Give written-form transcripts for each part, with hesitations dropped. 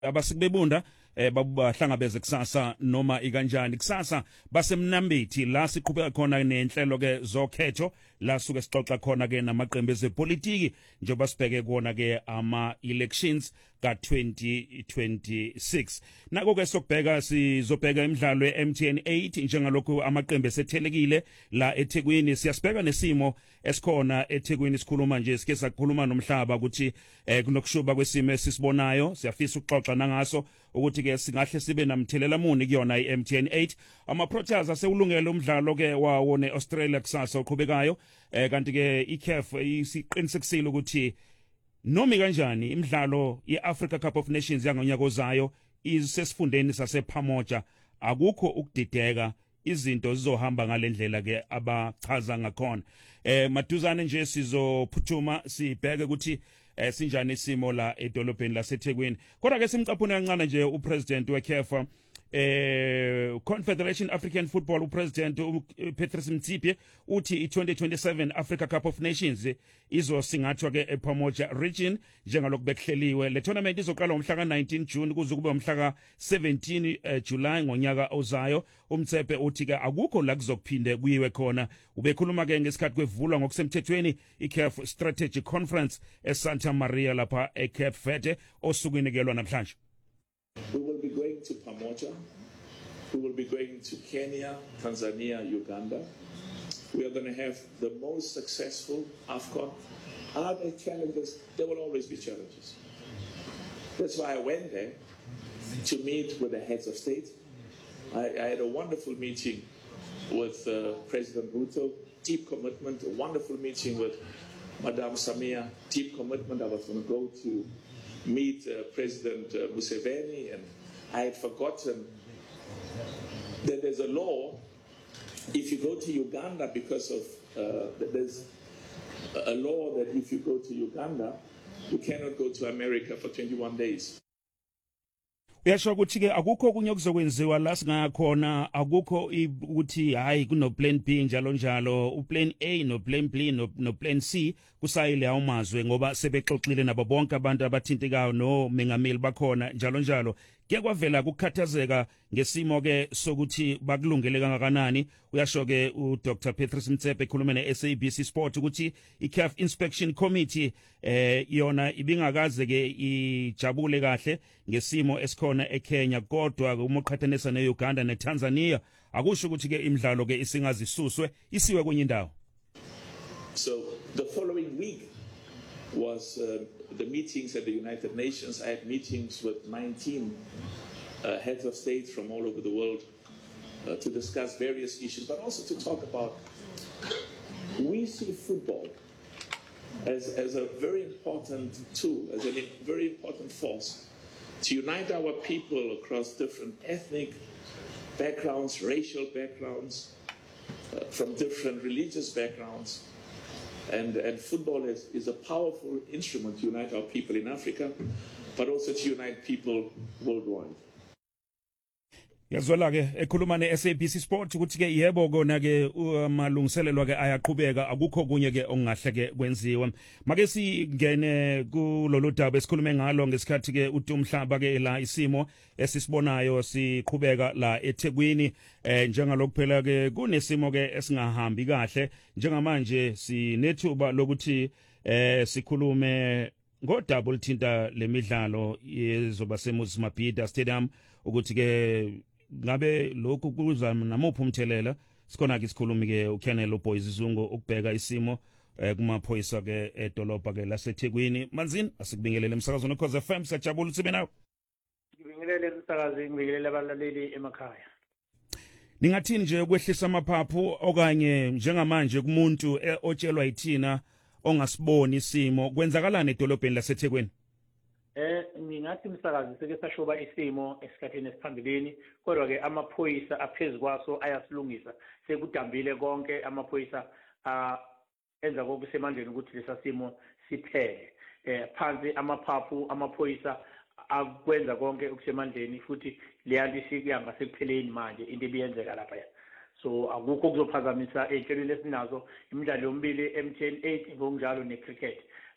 abasikubebunda bahlangabeze kusasa noma ikanjani kusasa basemnambithi la siqhubeka khona nenhlelo ke zokhetho la suke sixoxa khona ke namaqembu ezepolitiki njengoba sibheke kona ke ama elections ka-2026 nako ke sokubheka sizobheka imidlalo ye-MTN 8 njengalokhu amaqembu esethelekile la eThekwini siyasibheka nesimo esikhona eThekwini sikhuluma nje sike sakhuluma nomhlaba ukuthi kunokushuba kwesimo esisibonayo siyafisa ukuxoxa nangaso ukuthi ke singahle sibe namthelela muni kuyona i-MTN 8 ama-Proteas asewulungele umdlalo ke wawo ne-Australia kusasa oqhubekayo kanti ke iCAF isiqinisekisile ukuthi noma kanjani imidlalo ye-Africa Cup of Nations yangonyaka ozayo isesifundeni sasePhamoja akukho ukudideka izinto zizohamba ngalendlela ke abachaza ngakhona maduzane nje sizophuthuma sibheke ukuthi sinjani isimo la edolobheni laseThekwini kodwa ke simcaphuna kancane nje upresident weCAF Confederation African Football upresident Patrice Motsepe uthi i2027 Africa Cup of Nations izosingathwa ke ePhamoja region njengalokhu bekuhleliwe le tournament izoqala ngomhla ka19 June kuze kube umhla ka17 July ngonyaka ozayo uMotsepe uthi ke akukho la kuzokuphinde kuyiwe khona ubekhuluma ke ngesikhathi kwevulwa ngokusemthethweni iCAF Strategic Conference eSanta Maria lapha eCape Verde osukwini kelwa namhlanje. We will be going to Pamoja. We will be going to Kenya, Tanzania, Uganda. We are going to have the most successful AFCON. Are there challenges? There will always be challenges. That's why I went there to meet with the heads of state. I had a wonderful meeting with President Ruto, deep commitment, a wonderful meeting with Madame Samia, deep commitment. I was going to go to meet President Museveni, and I had forgotten that there's a law. If you go to Uganda, because of there's a law that if you go to Uganda, you cannot go to America for 21 days. Uyasho ukuthi ke akukho okunye okuzokwenziwa la singakhona akukho ukuthi hayi kuno plan B njalo njalo uplan A no plan B no plan C kusayile awumazwe ngoba sebexoxile nabo bonke abantu abathintekayo no mengameli bakhona njalo njalo ke kwavela ukukhathazeka ngesimo ke sokuthi bakulungele kangakanani uyasho ke uDr Patrice Motsepe ekhuluma neSABC Sport ukuthi iCAF Inspection Committee yona ibingakaze ke ijabule kahle ngesimo esikhona eKenya kodwa uma uqhathanisa neUganda neTanzania akusho ukuthi ke imidlalo ke isingazisuswe isiwe kwenye indawo. So the following week was the meetings at the United Nations. I had meetings with 19 heads of state from all over the world to discuss various issues, but also to talk about, we see football as a very important tool, as a very important force to unite our people across different ethnic backgrounds, racial backgrounds, from different religious backgrounds. And football is a powerful instrument to unite our people in Africa, but also to unite people worldwide. Yazwela ke ekhuluma neSABC Sport ukuthi ke yebo kona ke amalungiselelo ke ayaqhubeka akukho kunye ke ongahle ke kwenziwa make singene kulolu daba esikhulume ngalo ngesikhathi ke uTumhlaba ke la isimo esisibonayo siqhubeka la eThekwini njengalokho phela ke kunesimo ke esingahambi kahle njengamanje sinethuba lokuthi sikhulume ngodaba oluthinta lemidlalo yezoba seMoses Mabhida Stadium ukuthi ke ngabe lokhu kuza namuphi umthelela sikhona ke isikhulumi ke uKenneth Boys Zungu ukubheka isimo kumaphoyisa ke edolobha ke laseThekwini manzini asikubingelele emsakazweni Khoza FM siyajabula sibe nawe ngibingelele emsakazweni ngibingelele abalaleli emakhaya ningathini nje ukwehlisa amaphaphu okanye njengamanje kumuntu otshelwa yithina ongasiboni isimo kwenzakalana edolobheni laseThekwini ngingathi umsakazi seke sashoba isimo esikhatheni esiphambilini kodwa ke amaphoyisa aphezukwaso ayasilungisa sekudambile konke amaphoyisa enza kokusemandleni ukuthi lesasimo siphele phansi amaphaphu amaphoyisa akwenza konke okusemandleni futhi leyanto sikuyanga sekupheleni manje into ebiyenzeka lapha so akukho kuzophazamisa ehlelweni lesinazo imidlalo yomibili MTN 8 ngokunjalo necricket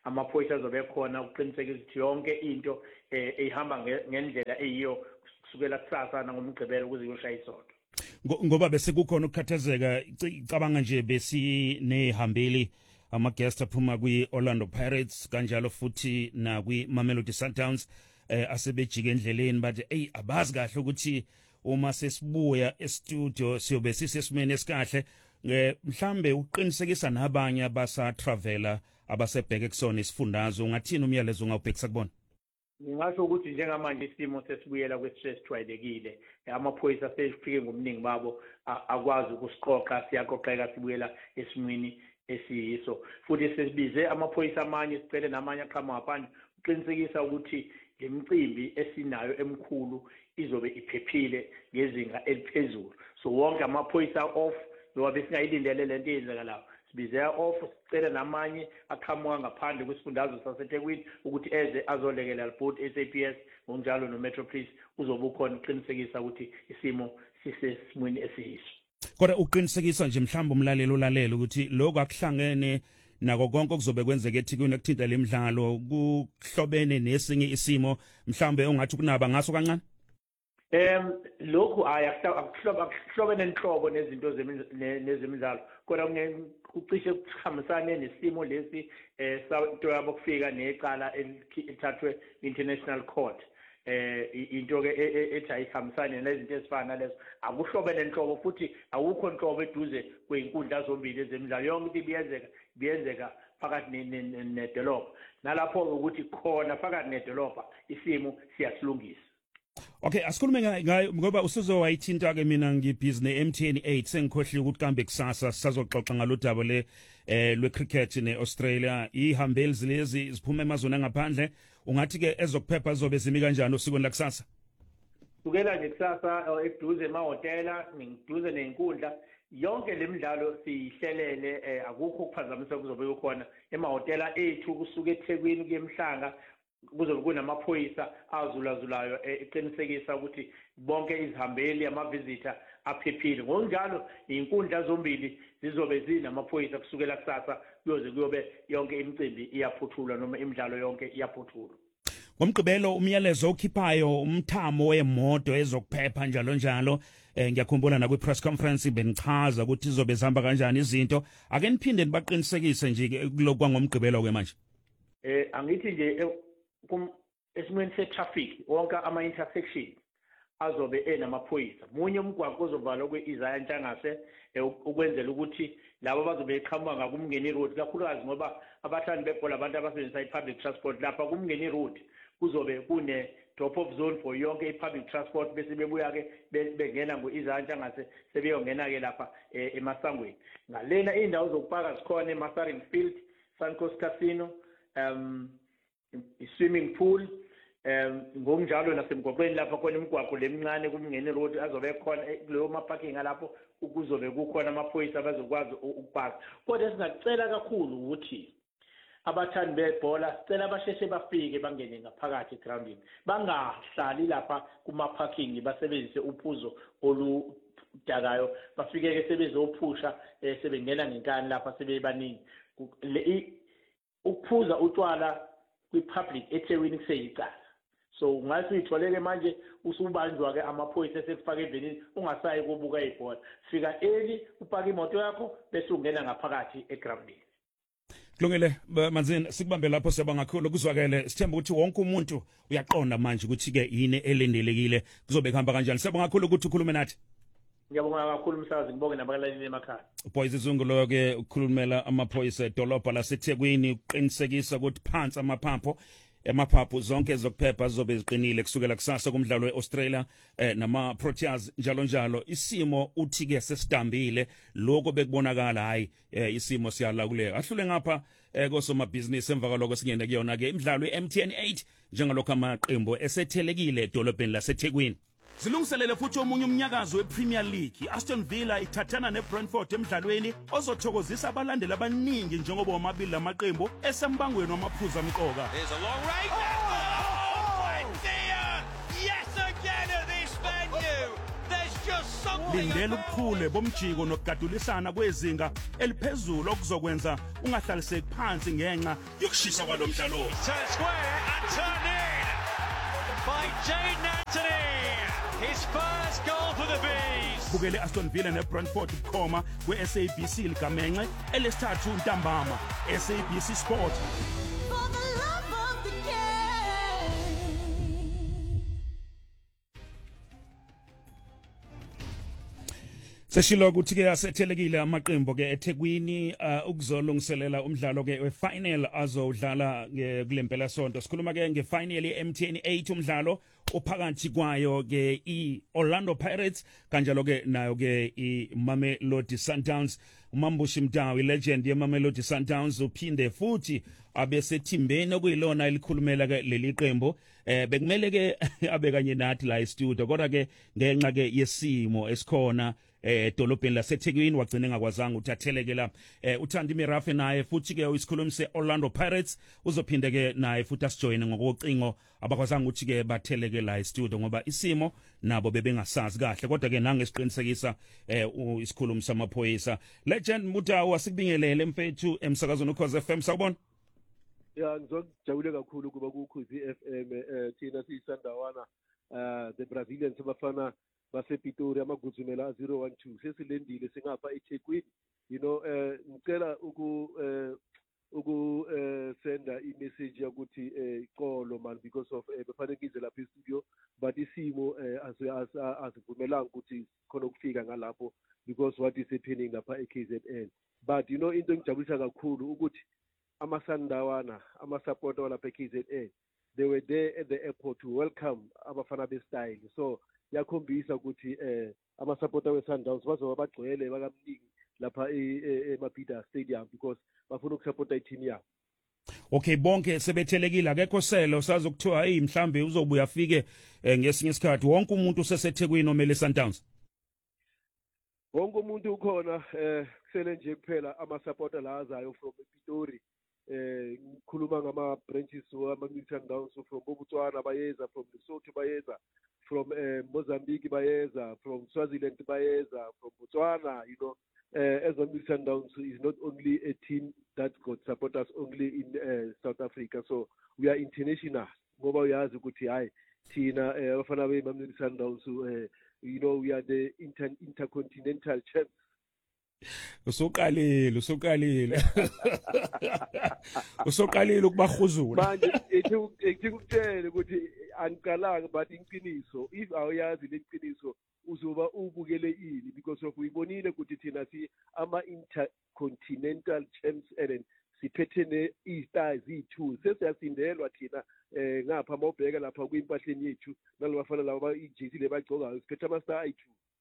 amaphoyisa azobe khona ukuqinisekisa ukuthi yonke into ehamba ngendlela eyiyo kusukela kusasa nangomgqibelo ukuze kuyoshaya isonto. Ngoba bese kukhona ukukhathazeka cabanga nje besi nehambeli ama-guest aphuma kwi-Orlando Pirates kanjalo futhi na kwi-Mamelodi Sundowns asebejike endleleni bathi abazi kahle ukuthi uma sesibuya estudio siyobe sisesimeni esikahle mhlambe uqinisekisa nabanye abasa-travela abasebheke kusona isifundazwe ungathini umyalezo ungawubhekisa kubona? Ngingasho ukuthi njengamanje isimo sesibuyela kwesijwayelekile amaphoyisa sefike ngomningi babo akwazi ukusiqoqa siyaqoqeka sibuyela esimweni esiyiso futhi sesibize amaphoyisa amanye sicele namanye aqhamuka ngaphandle uqinisekisa ukuthi le micimbi esinayo emkhulu izobe iphephile ngezinga eliphezulu so wonke amaphoyisa off ngoba besingayilindele lento eyenzakalayo sibize off sicele namanye aqhamuka ngaphandle kwesifundazwe saseThekwini ukuthi eze azolekelela both SAPS ngokunjalo noMetropolis uzobe ukhona uqinisekisa ukuthi isimo sisesimweni esiyiso. Kodwa uqinisekisa nje mhlawumbe umlaleli ulalela ukuthi lokho akuhlangene nako konke okuzobe kwenzeka eThekwini ekuthinta lemidlalo kuhlobene nesinye isimo mhlawumbe ongathi kunaba ngaso kancane? Lokhu akuhlobene nenhlobo nezinto nezemidlalo kodwa kucishe kuhambisane nesimo lesi santo yabo kufika necala elithathwe international court into ke ethi ayihambisane nezinto ezifana nalezo akuhlobene nenhlobo futhi awukho inhlobo eduze kwezinkundla zombili ezemidlalo yonke into biyenzeka phakathi nedolobha nalapho ukuthi khona phakathi nedolobha isimo siyasilungisa. Okay, asikhulume ngayo ngoba usuzowayithinta ke mina ngibhizi ne-MTN 8 sengikhohliwe ukuthi kambe kusasa sisazoxoxa ngalodaba lwe-cricket ne-Australia ihambeli lezi ziphuma emazweni angaphandle ungathi ke ezokuphepha zizobe zimi kanjani osikweni lakusasa? Sukela nje kusasa eduze emahhotela ngiduze nezinkundla yonke lemidlalo siyihlelele akukho ukuphazamisa kuzobe kukhona emahhotela ethu kusuka eThekwini kuyemhlanga kuzobe kunamaphoyisa azulazulayo eqinisekisa ukuthi bonke izihambeli ama-visitor aphephile ngokunjalo izinkundla zombili zizobe zinamaphoyisa kusukela kusasa kuyobe yonke imicimbi iyaphuthulwa noma imidlalo yonke iyaphuthulwa. Ngomgqibelo umyalezo okhiphayo umthamo wemoto ezokuphepha njalo njalo ngiyakhumbula na kwi-press conference benichaza ukuthi izobe zihamba kanjani izinto ake niphinde nibaqinisekise nje kuloko kwangomgqibelo ke manje. Angithi nje esimweni se-traffic wonke ama-intersection azobe enamaphoyisa munye umgwaqo ozovalwa kwe-Isaiah Ntshangase ukwenzela ukuthi labo abazobe beqhamuka ngakumngeni road kakhulukazi ngoba abathandi bebhola abantu abasebenzisa i-public transport lapha kumngeni road kuzobe kune drop off zone for yonke i-public transport bese bebuya-ke bengena ngo-Isaiah Ntshangase sebeyongena-ke lapha emasangweni ngalena iy'ndawo zokupaka zikhona eMasaryk Field, Suncoast Casino i-swimming pool ngokunjalo nasemgwaqweni lapha khona imigwaqo lemncane kumngeni road azobe khona kuleyo ma-parking alapho kuzobe kukhona amaphoyisa abazokwazi ukupaka kodwa singacela kakhulu ukuthi abathandi bebhola sicela basheshe bafike bangene ngaphakathi egroundini bangahlali lapha kuma-parking basebenzise uphuzo oludakayo bafike-ke sebezophusha sebengena ngenkani lapha sebebaningi ukuphuza utshwala kwi-public eThekwini kuseyicala so ungathi uyitholeke manje usubanjwa-ke amaphoyisa esekufaka endleleni ungasayi kubuka ibhola fika early upaka imoto yakho bese ungena ngaphakathi egroundini. Kulungile Manzini sikubambe lapho siyabonga kakhulu kuzwakele sithemba ukuthi wonke umuntu uyaqonda manje ukuthi ke yini elindelekile kuzobe kuhamba kanjani siyabonga kakhulu ukuthi ukhulume nathi. Ngiyabonga kakhulu umsakazi ngibonge nabalaleli emakhaya. Boys izungulo ke ukukhulumela amaphoyisa edolobha laseThekwini uqinisekisa ukuthi phansi amaphaphu zonke zokuphepha zizobe ziqinile kusukela kusasa kumdlalo weAustralia nama-Proteas njalo isimo uthi ke sesidambile lokho bekubonakala hayi isimo siyalakuleka ahlule ngapha kosomabhizinisi emva kwaloko singene kuyona ke imidlalo yeMTN 8 njengalokho amaqembu esethelekile edolobheni laseThekwini. Zilungiselele futhi omunye umnyakazo wePremier League. Aston Villa ithathana neBrentford emidlalweni ozothokozisa abalandeli abaningi njengoba omabili lamaqembu esembangweni wamaphuzu amqoka. There's a long range. Oh, dear! Yes again at this venue. There's just something lindela ubuchule bomjiko nokugadulisana kwezinga eliphezulu okuzokwenza ungahlaliseki phansi ngenxa yokushisa kwalomdlalo. Turn square and turn in by Jaden Anthony. His first goal for the Bees. Bukele Aston Villa neBrentford bukhoma kwe-SABC ligamenxe elesithathu ntambama. SABC Sport. For the love of the game. Seshilo ukuthi ke asethelekile amaqembu ke eThekwini ukuzolungiselela umdlalo ke wefinal azodlala kulempela sonto. Sikhuluma ke ngefinal yeMTN 8 umdlalo ophakathi kwayo ke iOrlando Pirates kanjalo ke nayo ke iMamelodi Sundowns. uMambushi Mdawi legend yeMamelodi Sundowns uphinde futhi abesetimbeni okuyilona elikhulumela ke leli qembu bekumele ke abe kanye nathi la e-studio kodwa ke ngenxa ke yesimo esikhona edolobheni laseThekwini wagcina engakwazanga ukuthi atheleke la uThandi Mirafe naye futhi ke uyisikhulumi seOrlando Pirates uzophinde ke naye futhi asijoyine ngokocingo abakwazanga ukuthi ke batheleke la e-studio ngoba isimo nabo bebengasazi kahle kodwa ke nangesiqinisekisa isikhulumi samaphoyisa legend Mutawu asikubingelele mfethu emsakazweni uKhoze FM sawubona. Ya ngizojabule kakhulu kuba kuKhozi FM thina siyisandawana the Brazilians abafana basePitori amaguzumela 012 sesilendile singapha eThekwini ngicela senda imessage yakuthi xolo man because of befanele ngize lapha e-studio but isimo asivumelanga ukuthi khona ukufika ngalapho because what is happening lapha eKZN but into engijabulisa kakhulu ukuthi amasandawana ama-supporter walapha eKZN they were there at the airport to welcome abafana bestyle so yakhombisa ukuthi ama-supporter we-Sundowns bazoba bagcwele bakamningi lapha eMapida Stadium because bafuna ukusupporta i-team yabo. Okay bonke sebethelekile akekho selo sazokuthiwa hey mhlambe uzobuya afike ngesinye isikhathi wonke umuntu useseThekwini omele Sundowns. Wonke umuntu ukhona kusele nje kuphela ama-supporter la azayo from ePitori ngikhuluma ngama-branches wama-Sundowns from Botswana bayeza from Lesotho bayeza from Mozambique bayeza from Swaziland bayeza from Botswana as a Sundowns is not only a team that got supporters only in South Africa so we are international ngoba uyazi ukuthi hayi thina abafana beMamelodi Sundowns we are the intercontinental champs. Usoqalile usoqalile ukubahuzula manje ekutshela ukuthi angiqalanga but iqiniso if awuyazi leqiniso uzoba ubukele ini because of uyibonile ukuthi thina si ama-intercontinental champs and siphethe i-stars i-2 sesiyasindelwa thina ngapha mawubheka lapha kwimpahleni yethu nalabafana laba ijezi lebagcokayo siphethe ama-star i-2.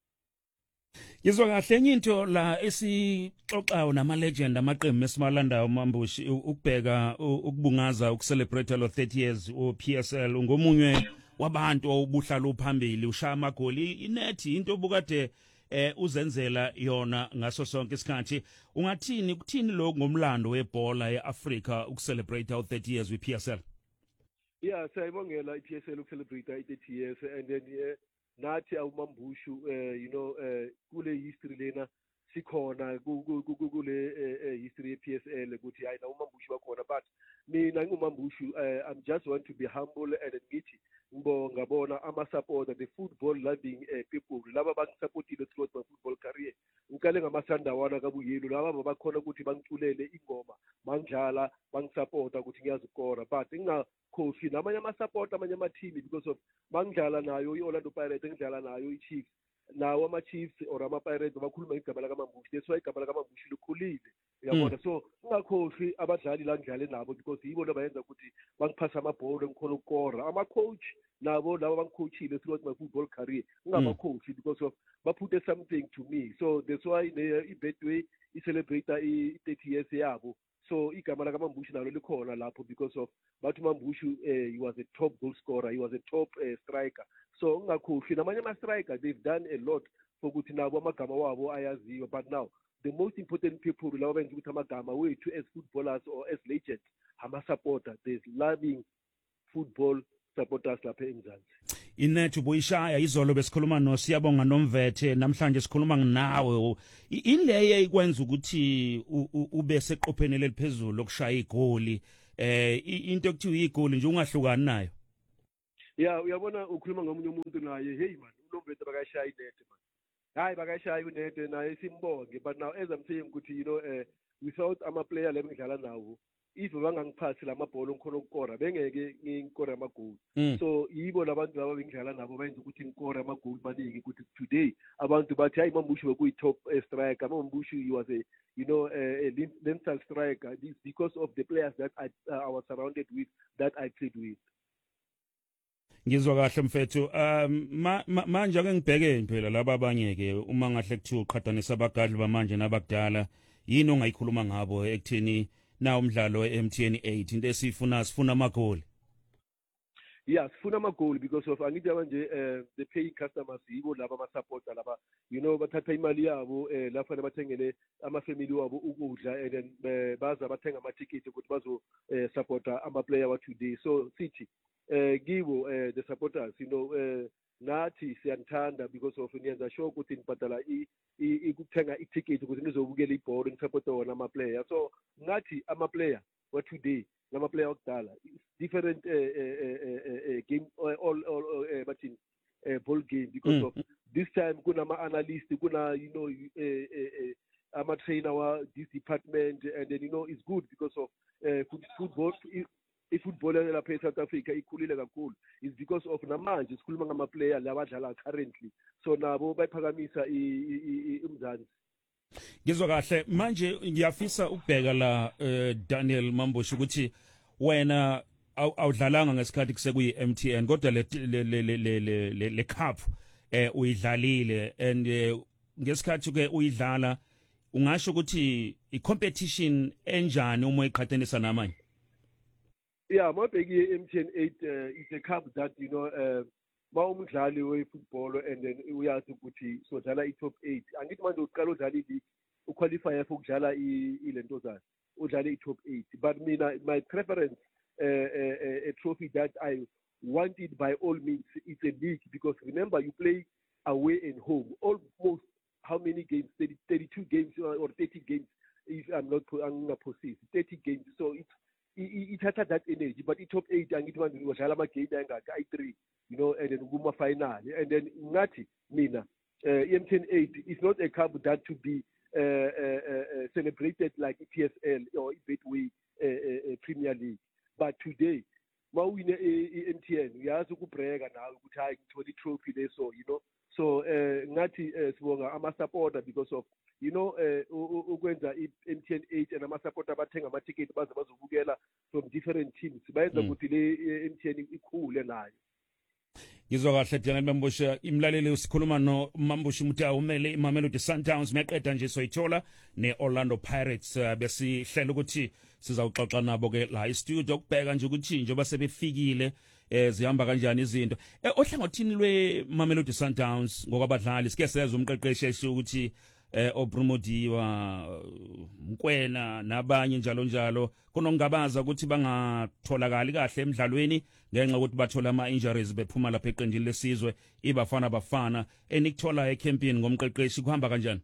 Yizwa kahle enye into la esixoxayo nama-legend amaqembu esimalandayo uMambushi ukubheka ukubungaza ukucelebrate lo 30 years uPSL ngomunye wabantu obuhlala uphambili ushaya amagoli inethi into obukade uzenzela yona ngaso sonke isikhathi ungathini kuthini lokho ngomlando webhola eAfrika ukucelebrate 30 years wePSL? Yeah siyabongela iPSL ukucelebrate 30 years and then nathi awuMambushu kule history lena sikhona kule history yePSL ukuthi hayi na uMambushu wakhona but mina ngumambushu I'm just want to be humble and ngithi ngibona ama-supporter the football loving people laba bangisupportile throughout my football career ngikale ngamasandawana kabuyelo laba bakhona ukuthi bangiculele ingoma mangidlala bangisupporta ukuthi ngiyazikora but ngingakhofi namanye ama-supporter amanye ama-team because of mangidlala nayo i-Orlando Pirates ngidlala nayo i-Chiefs nawo ama-Chiefs or ama-Pirates bakhuluma igama lakaMambushi that's why igama lakaMambushi likhulile uyabona so ungakhohlwi abadlali la ngidlale nabo because yibo labayenza ukuthi bangiphasa amabhola ngikhona ukukora ama-coach nabo labo bangicoachile throughout my football career ngingabakhohlwi because of baputhe something to me so that's why i-Betway i-celebrate i-30 years yabo so igama lakaMambushi nalo likhona lapho because of bathi uMambushi he was a top goal scorer he was a top striker so ungakhohlwi namanye ama-striker they've done a lot for ukuthi nabo amagama wabo ayaziwa but now the most important people laba benza ukuthi amagama wethu as footballers or as legends ama-supporter there's loving football supporters lapha eMzansi. inethi boyishaya izolo besikhuluma noSiyabonga Nomvethe namhlanje sikhuluma nawe inleye ikwenza ukuthi ube seqopheni leliphezulu lokushaya igoli into ekuthiwa igoli nje ungahlukani nayo. Yeah, uyabona ukhuluma ngomunye umuntu naye, hey man, uNomvethe bakashaya inethe man. Hayi bakashaya inethe naye simbonge, but now as I'm saying ukuthi you know without ama player lebengidlala nawo, if bangangiphasi lamabhola ngikhona ukukora bengeke ngikore amagoli. So yibo labantu laba bengidlala nabo benza ukuthi ngikore amagoli maningi ukuthi today abantu bathi hayi Mambushu bekuyi top striker. Mambushu he was a lethal striker. This because of the players that I was surrounded with, that I played with. Ngizwa kahle mfethu manje ake ngibheke phela laba abanye ke uma ngahle kuthiwa uqhathanisa abagadli bamanje nabakudala yini ongayikhuluma ngabo ekutheni na umdlalo weMTN 8 into sifuna amagoli. Yeah, sifuna amagoli because of angithi manje the paying customers yibo laba ama supporter laba you know bathatha imali yabo lapha nabathengele ama family wabo ukudla and then baza bathenga ama tickets ukuthi bazo supporter ama player wa today. So sithi gibo the supporters you know nathi siyanthanda because of niyenza sure ukuthi nibhadala ikuthenga i-ticket ukuthi nizobukela ibhola nisupport wona ama player. So ngathi ama player wa today nama player wakudala different game all ball game because of this time kunama analyst kuna you know ama trainer wa this department and then you know it's good because of football ifootball lapha eSouth Africa ikhulile kakhulu is because of namanje sikhuluma ngama player labadlala currently so nabo bayiphakamisa umzansi. Ngizwa kahle manje ngiyafisa ukubheka la Daniel Mambushu ukuthi wena awudlalanga ngesikhathi kusekuyi MTN kodwa le cup uyidlalile and ngesikhathi ke uyidlala ungasho ukuthi i-competition enjani uma iqhathanisa namanye? Yeah, mabheki MTN 8 is a cup that you know ma umdlali we-football and then uyazi ukuthi sodlala i-top 8 angithi manje uqala udlala i-league uqualify for ukudlala ilento zakhe udlala i-top 8 but mina my preference a trophy that I wanted by all means it's a league because remember you play away and home almost how many games 32 games or 30 games if I'm not possessed 30 games so it has that energy but i-top 8 angithi manje udlala ama-game ayingaka i-3 you know and then kuma-final and then ngathi mina MTN 8 is not a cup that to be celebrated like PSL or Betway Premier League but today mawine MTN uyazi ukubreka nawe ukuthi hayi ngithola i-trophy leso you know so ngathi sibonga ama-supporter because of you know ukwenza i-MTN 8 and ama-supporter bathenga ama-ticket baze bazobukela from different teams bayenza ukuthi le MTN ikhule nayo. Ngizwa kahle Daniel Mambushu imlaleli usikhuluma no Mambushu ukuthi awumele iMamelodi Sundowns meqeda nje soyithola neOrlando Pirates besihlela ukuthi sizawuxoxa nabo ke la istudio ukubheka nje ukuthi njengoba sebefikile zihamba kanjani izinto ohlangothini lweMamelodi Sundowns ngokwabadlali sike sezwe umqeqeshi esho ukuthi opromodiwa Mkwena nabanye njalo konongabaza ukuthi bangatholakali kahle emidlalweni ngenxa ukuthi bathola ama injuries bephuma lapha eqendini lesizwe ibafana enikuthola ecampaign ngomqeqeshi kuhamba kanjani?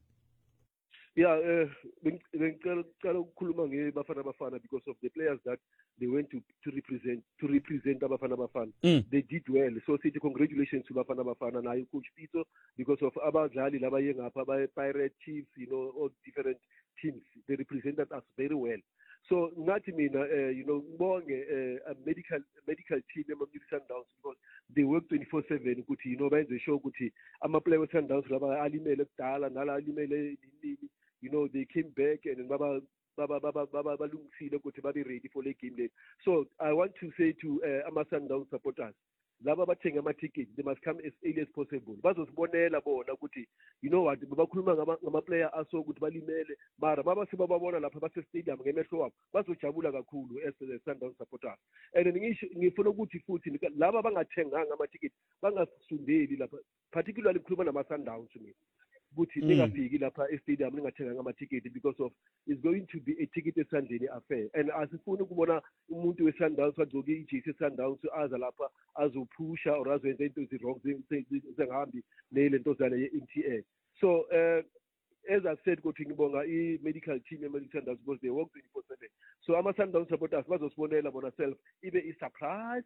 Yeah, bengicela ukukhuluma ngebafana because of the players that they went to represent abafana. They did well. So say congratulations to bafana nayo coach Pito because of abadlali laba yengapha by Pirate Chiefs, you know, all different teams. They represented us very well. So ngathi mina you know bonge a medical team eMamelodi Sundowns because they work 24/7 ukuthi you know benze sure ukuthi ama player weSundowns laba alimele kudala nala alimele nini you know they came back and baba balungisile ukuthi babe ready for the game day. So I want to say to ama Sundowns supporters laba bathenga ama tickets they must come as early as possible bazosibonela bona ukuthi you know what bakhuluma ngama player aso ukuthi balimele mara baba sibabona lapha base stadium ngemehlo wabo bazojabula kakhulu as the Sundowns supporters and ngifuna ukuthi futhi laba bangathenganga ama tickets bangasundeli lapha particularly ukukhuluma nama Sundowns mina ukuthi ningafiki lapha e-stadium ningathenga ama-ticket because of it's going to be a ticket esandleni affair and asifuni ukubona umuntu we-Sundowns wagcoke ijesi e-Sundowns aza lapha azophusha or azoyenza into ezi-wrong zingahambi neyilentozana ye-MTN. So as I said, ukuthi ngibonga i-medical team ye-Sundowns because they work 24/7. So ama-Sundowns supporters bazosibonela bona self ibe i-surprise.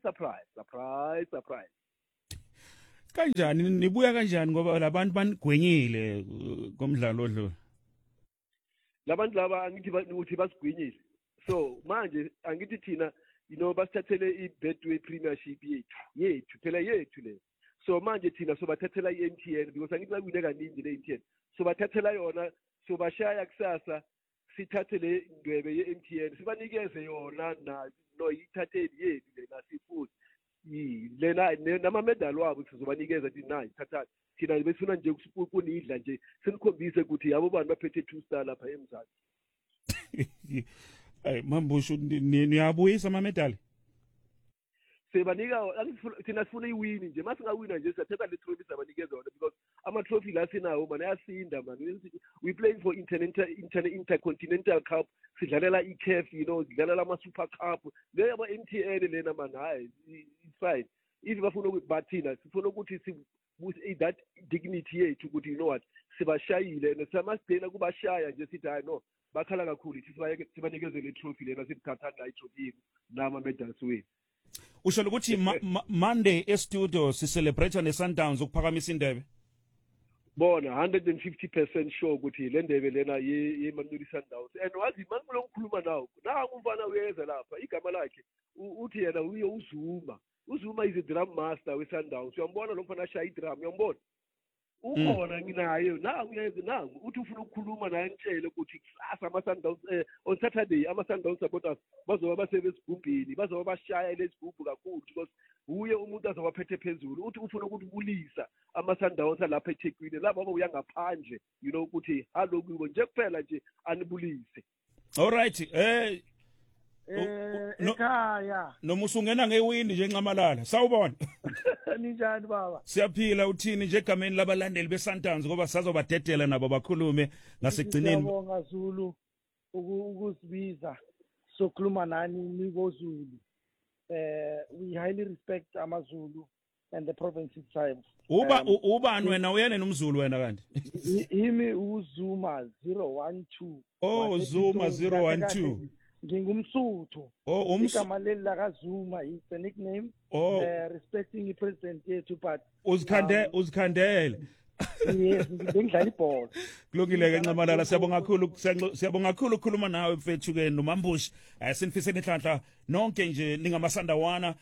Kanjani nibuya kanjani ngoba labantu banigwenyile komdlalo odlule? Labantu laba angithi ukuthi basigwinyile. So manje angithi thina basithathele i-Betway Premiership yethu phela yethu le. So manje thina sobathathela i-MTN because angithi bakwine kaningi le-MTN. So bathathela yona so bashaya kusasa sithathe le ndwebe ye-MTN sibanikeze yona no yithatheli yethu lena sifuni. Lena nama-medal wabo sizobanikeza nayi thatha thina besifuna nje kunidla nje sinikhombise ukuthi yabo bantu baphethe 2-star lapha eMzansi. Mambushu niyabuyisa ama-medal? Sebanika thina sifuna iwini nje masingawina nje siyathatha le trophy sabanikeza yona because ama-trophy la sinawo man ayasinda man. We playing for intercontinental cup, sidlalela i-CAF, sidlalela ama-super cup. Le yaba-MTN lena man hayi it's fine. If bafuna but thina sifuna ukuthi that dignity yethu ukuthi what sibashayile and samasidela kubashaya nje sithi hayi no bakhala kakhulu sibanikeze le trophy lena sithatha i-trophy nama-medals wethu. Usho ukuthi Monday e-studio si-celebrate ne-Sundowns ukuphakamisa indebe? Bona 150% sure ukuthi le ndebe lena ye-Mamelodi Sundowns. And wazi mangibulo ngikhuluma nawo umfana uyeza lapha igama lakhe uthi yena uye uZuma. uZuma is a drum master we-Sundowns. Uyambona lo mfana ashaya i-drum, uyambona? Ukhona nginaye nangu uthi ufuna ukukhuluma naye ngitshele ukuthi kusasa ama-Sundowns on Saturday ama-Sundowns supporters bazoba basebesigubhini bazoba bashaya lesigubhu kakhulu because uye umuntu azobaphethe phezulu uthi ufuna ukuthi ubulisa ama-Sundowns lapha eThekwini laba uya ngaphandle ukuthi hallo kubo nje kuphela nje anibulise. All right ekhaya noma usungena ngewindi nje enqamalala sawubona. Ninjani baba? Siyaphila uthini nje egameni labalandeli be-Sundowns ngoba sazobadedela nabo bakhulume ngasekugcineni. Siyabonga Zulu ukusibiza sokhuluma nani nikoZulu. We highly respect amaZulu and the province itself. Ubani wena uyena nomZulu wena kanti? Yimi uZuma 012. Oh Zuma 012. Ngingumsuthu. Igama leli la kaZuma is the nickname. Respecting the president yethu but uzikhandele. Yes, ngidlala ibhola. Kulungile ke Ncamalala, siyabonga kakhulu ukukhuluma nawe mfethu ke noMambushi. Sinifisela inhlanhla nonke nje ningamasandawana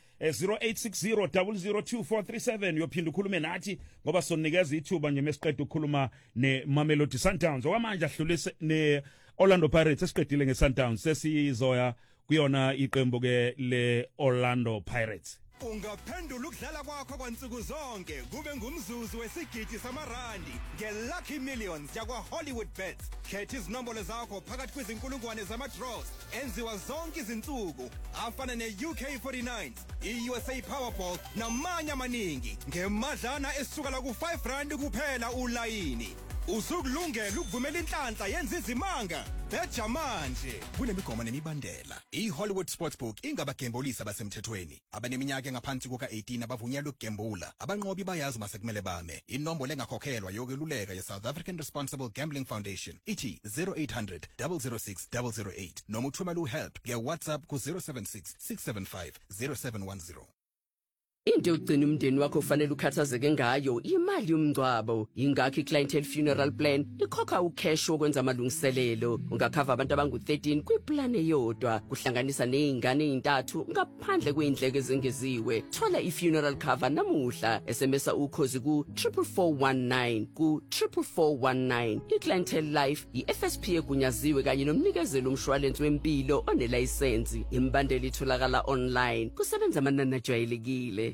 0860002437 yophinda ukhulume nathi ngoba sonikeza ithuba nje mesiqeda ukukhuluma neMamelodi Sundowns. Okwamanje ahlulise ne Orlando Pirates esiqedile ngeSundowns sesizoya kuyona iqembu ke le Orlando Pirates. Ungaphendula ukudlala kwakho kwansuku zonke kube ngumzuzu wesigidi samarandi ngeLucky Millions yakwa Hollywood Bets. Khetha izinombolo zakho phakathi kwezinkulungwane zama-draws enziwa zonke izinsuku afana ne-UK49, i-USA Powerball namanye amaningi ngemadlana esuka la ku-R5 kuphela ulayini. Usukulungela ukuvumela inhlanhla yenza izimanga beja manje kunemigomo nemibandela. I-Hollywood Sportsbook ingabagembulisi abasemthethweni abaneminyaka engaphansi kuka-18 abavunyelwe ukugembula. Abanqobi bayazi masekumele bame. Inombolo engakhokhelwa yokweluleka ye-South African Responsible Gambling Foundation ithi 0800 006 008 noma uthumela uhelp nge-WhatsApp ku-076 675 0710. Into yokugcina umndeni wakho ufanele ukhathazeke ngayo imali yomngcwabo. Ingakho iClientele Funeral Plan ikhokha ucash wokwenza amalungiselelo. Ungakhava abantu abangu-13 kwiplan eyodwa kuhlanganisa nezingane ezintathu ngaphandle kweindleko ezengeziwe. Thola i-funeral cover namuhla SMSa ukhozi ku 44419 ku 44419. iClientele Life i-FSP egunyaziwe kanye nomnikezelo umshwalense wempilo onelayisensi. Imbandela itholakala online kusebenza amanani ajwayelekile.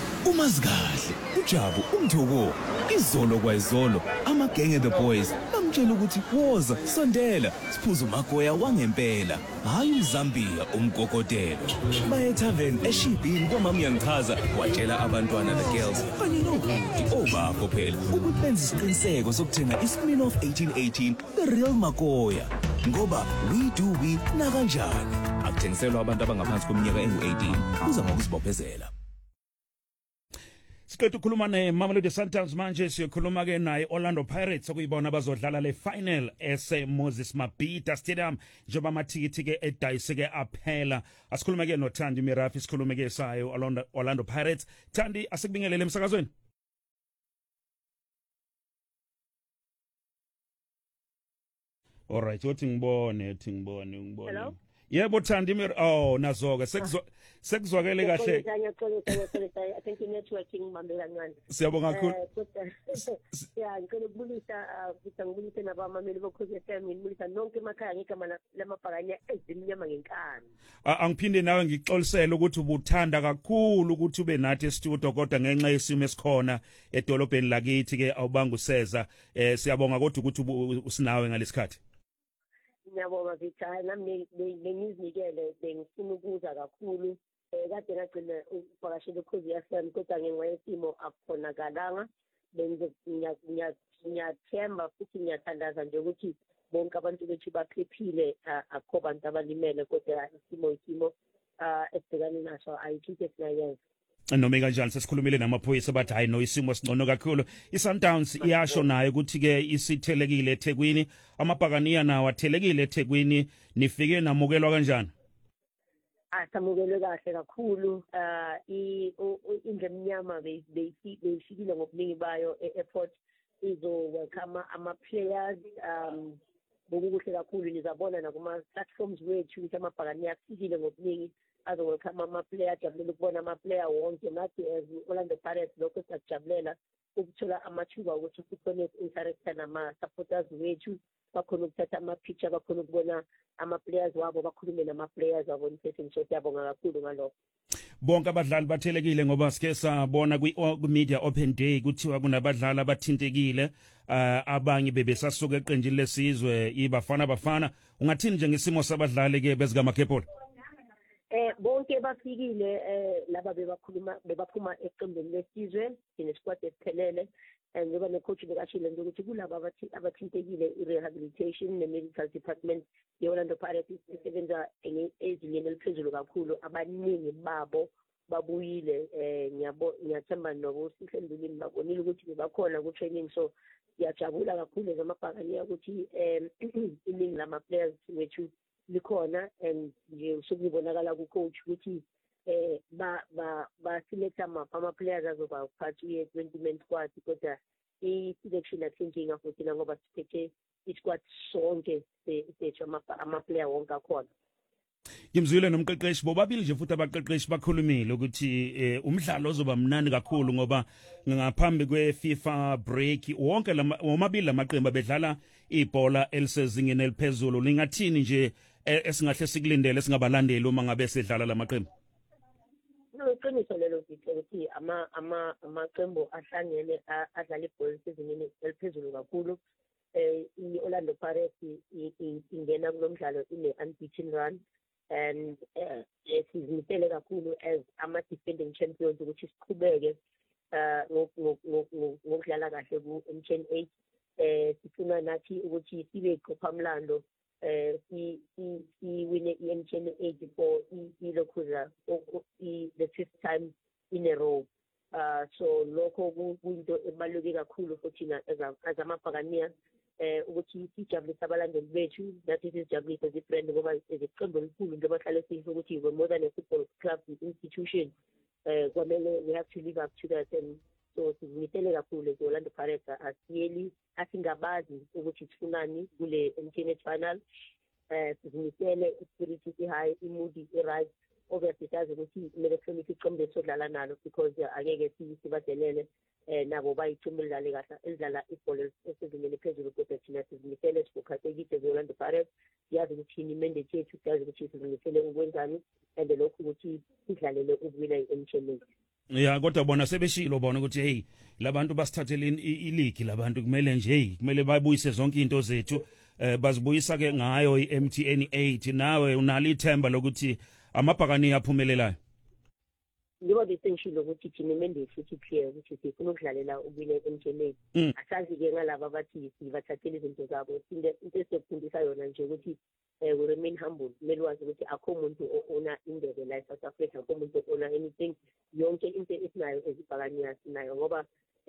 Umazikahle, uJabu, uMthoko, izolo kwayizolo, amagenge the boys ngimtshela ukuthi woza sondela siphuza umagoya wangempela hayi uZambia umgogotelo baye tavern eShibhini kwamama uyangichaza watshela abantwana the girls kanye nohudi obapho phela ukuthi benze isiqiniseko sokuthenga iSmirnoff 1818 the real magoya ngoba we do we na kanjani akuthengiselwa abantu abangaphansi kweminyaka engu-18 kuza ngokuzibophezela. Siqeda ukukhuluma neMamelodi Sundowns manje siyokhuluma ke naye Orlando Pirates okuyibona bazodlala le final Moses Mabhida Stadium njengoba amathikithi ke edayise ke aphela. Asikhulume ke noThandi Mirafi sikhulume ke sayo Orlando Pirates. Thandi asikubingelele emsakazweni. Alright, uthi ngibone. Hello? Yebo Thandi nazoke sekuzwakele kahle. I think networking mambe kancane. Siyabonga kakhulu. Yeah, ngicela ukubulisa ngibulise nabamameli bokhozi FM ngibulisa nonke emakhaya ngigama lamabhakanya ezimnyama ngenkani. Angiphinde nawe ngixolisele ukuthi ubuthanda kakhulu ukuthi ube nathi e-studio kodwa ngenxa yesimo esikhona edolobheni lakithi ke awubanga useza siyabonga kodwa ukuthi usinawe ngalesikhathi. Ngiyabonga Victor nami bengizinikele bengifuna ukuza kakhulu kade ngagcina ukuvakashela ukhozi FM kodwa ngenxa yesimo akukhonakalanga ngiyathemba futhi ngiyathandaza nje ukuthi bonke abantu bethu baphephile akho bantu abalimele kodwa isimo esibhekane naso ayikhiphe sinayenza. Noma kanjani sesikhulumile namaphoyisa bathi hayi no isimo singcono kakhulu. iSundowns iyasho naye ukuthi ke isithelekile eThekwini amabhakaniya nawo athelekile eThekwini nifike namukelwa kanjani? Samukelwe kahle kakhulu indle emnyama beyifikile ngobuningi bayo e-airport izo-welcome ama-players bokukuhle kakhulu nizabona nakuma-platforms wethu ukuthi amabhakaniya afikile ngobuningi azo-welcome ama-player ajabulela ukubona ama-player wonke nathi as Orlando Pirates lokho siyakujabulela ukuthola amathuba ukuthi sikhone uku-interacta nama-supporters wethu bakhona ukuthatha ama-picture bakhona ukubona ama-players wabo bakhulume nama-players wabo nithethe ngisho siyabonga kakhulu ngalokho. Bonke abadlali bathelekile ngoba sike sabona kwi-media open day kuthiwa kunabadlali abathintekile abanye bebesasuka eqenjini lesizwe ibafana ungathini nje ngesimo sabadlali ke bezikaMakhepolo? Bonke bafikile laba bebaphuma eqembini lesizwe sinesquad esiphelele njengoba necoach bekashilo nje ukuthi kulabo abathintekile i-rehabilitation ne-medical department ye-Orlando Pirates isebenza ezingeni eliphezulu kakhulu abaningi babo babuyile ngiyathemba nokusihle Ndulini babonile ukuthi bebakhona ku-training so siyajabula kakhulu zamabhakaniya ukuthi iningi lama-players wethu likhona and nje usukubonakala ku-coach ukuthi ba-selecta ama-players azoba part ye-20-man squad kodwa i-selection athinkinga futhi ngoba siphethe i-squad sonke sethu ama-player wonke akhona. Ngimzwile nomqeqeshi bobabili nje futhi abaqeqeshi bakhulumile ukuthi umdlalo ozoba mnandi kakhulu ngoba ngaphambi kwe-FIFA break wonke womabili lamaqembu bedlala ibhola elisezingeni eliphezulu. Lingathini nje esingahle sikulindele singabalandeli uma ngabe sedlala lamaqembu? Iqiniso lelo ukuthi amaqembu ahlangene adlala ibhola elisezingeni eliphezulu kakhulu. I-Orlando Pirates ingena kulo mdlalo ine-unbeaten run and sizimisele kakhulu as ama-defending champions ukuthi siqhubeke ngokudlala kahle ku-MTN 8 sifuna nathi ukuthi sibe iqophamlando siwine i-MTN 8 for ilokhuza the 5th time in a row. So lokho kuyinto ebaluleke kakhulu futhi as amabhakaniya ukuthi sijabulise abalandeli bethu nathi sijabulise as-brand ngoba iqembu elikhulu njengoba hlale sisho ukuthi we're more than a football club institution. Kwamele we have to live up to that and so sizimisele kakhulu as-Orlando Pirates asingabazi ukuthi sifunani kule MTN final. Sizimisele ispirit i-high imudi i-right obviously sazi ukuthi kumele kuhloniphe iqembu esodlala nalo because angeke sibadelele nabo bayicumo elidlale kahle elidlala ibhola esezingeni phezulu kodwa thina sizimisele sifokhasekile as-Orlando Pirates siyazi ukuthi imandate yethu siyazi ukuthi sizimisele ukwenzani and lokhu ukuthi sidlalele ukuwina i-MTN. Ya kodwa bona sebeshilo bona ukuthi hey labantu basithathele iligi labantu kumele nje hey kumele bayibuyise zonke into zethu bazibuyisa ke ngayo iMTN 8 nawe unalo ithemba lokuthi amabhakani aphumelelayo. Ngiba besengishilo ukuthi thina imende futhi clear ukuthi sifuna ukudlalela ubile eMTN. Asazi ke ngalabo abathi sibathathele izinto zabo. Into esifundisa yona nje ukuthi we remain humble. Kumele wazi ukuthi akho umuntu ona indebe la eSouth Africa, akho umuntu ona anything. Yonke into esinayo ezibhakani sinayo ngoba